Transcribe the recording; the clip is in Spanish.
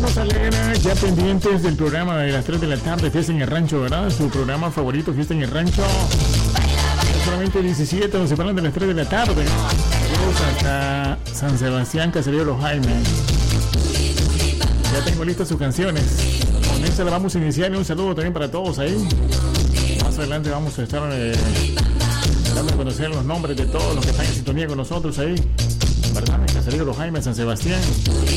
Vamos a leer ya pendientes del programa de las 3 de la tarde, Fiesta en el Rancho, ¿verdad? Su programa favorito, Fiesta en el Rancho. Solamente 17, donde se paran de las 3 de la tarde. Saludos hasta San Sebastián, Caserío Los Jaimes. Ya tengo listas sus canciones. Con esta la vamos a iniciar y un saludo también para todos ahí. Más adelante vamos a estar dando a conocer los nombres de todos los que están en sintonía con nosotros ahí, ¿verdad? En Caserío Los Jaimes, San Sebastián.